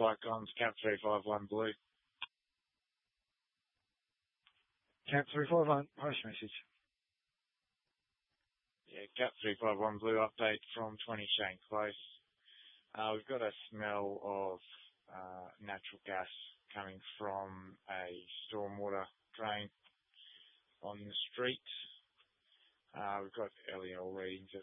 Spike Guns, Cap 351 Blue. Cap 351, post message. Yeah, Cap 351 Blue update from 20 Shane Close. We've got a smell of natural gas coming from a stormwater drain on the street. We've got LEL readings at